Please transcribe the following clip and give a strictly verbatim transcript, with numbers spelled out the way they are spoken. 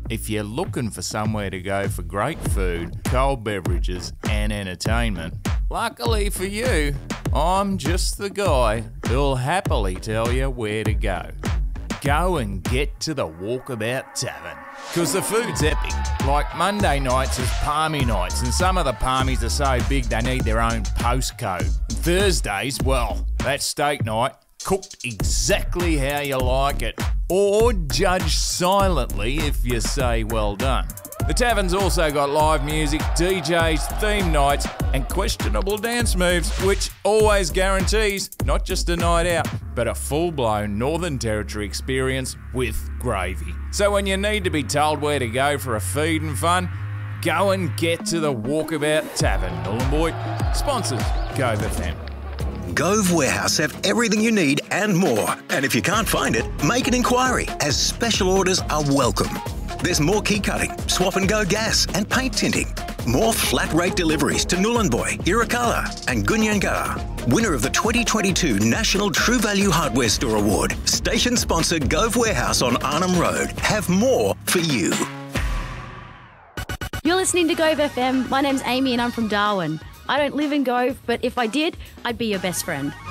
if you're looking for somewhere to go for great food, cold beverages and entertainment, luckily for you, I'm just the guy who'll happily tell you where to go. Go and get to the Walkabout Tavern. Because the food's epic. Like Monday nights is palmy nights, and some of the palmies are so big they need their own postcode. Thursdays, well, that's steak night, cooked exactly how you like it. Or judge silently if you say well done. The tavern's also got live music, D Js, theme nights, and questionable dance moves, which always guarantees not just a night out, but a full-blown Northern Territory experience with gravy. So when you need to be told where to go for a feed and fun, go and get to the Walkabout Tavern, Nhulunbuy. Sponsors, Gove F M. Gove Warehouse have everything you need and more. And if you can't find it, make an inquiry, as special orders are welcome. There's more key cutting, swap and go gas and paint tinting. More flat rate deliveries to Nhulunbuy, Irukala and Gudnyangarra. Winner of the twenty twenty-two National True Value Hardware Store Award. Station sponsor Gove Warehouse on Arnhem Road. Have more for you. You're listening to Gove F M. My name's Amy and I'm from Darwin. I don't live in Gove, but if I did, I'd be your best friend.